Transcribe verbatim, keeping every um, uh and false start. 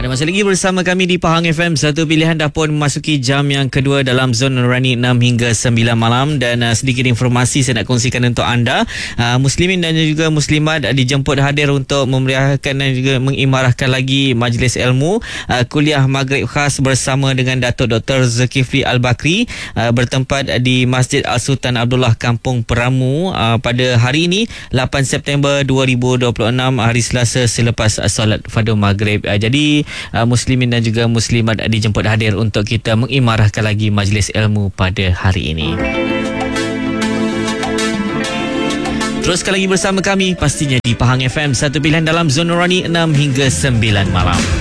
Anda masih lagi bersama kami di Pahang F M. Satu pilihan dah pun memasuki jam yang kedua dalam Zon Nurani enam hingga sembilan malam. Dan uh, sedikit informasi saya nak kongsikan untuk anda. Uh, Muslimin dan juga Muslimat dijemput hadir untuk memeriahkan dan juga mengimarahkan lagi Majlis Ilmu uh, Kuliah Maghrib Khas bersama dengan Datuk Doktor Zulkifli Al-Bakri uh, bertempat di Masjid Al-Sultan Abdullah Kampung Peramu uh, pada hari ini lapan September dua ribu dua puluh enam, hari Selasa selepas solat Fardhu Maghrib. Uh, jadi Uh, Muslimin dan juga Muslimat dijemput hadir untuk kita mengimarahkan lagi Majlis Ilmu pada hari ini. Teruskan lagi bersama kami pastinya di Pahang F M, satu pilihan dalam Zon Nurani enam hingga sembilan malam.